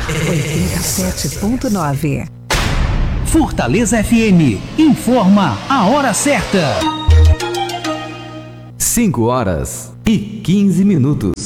87.9. Fortaleza FM informa a hora certa. 5 horas e 15 minutos.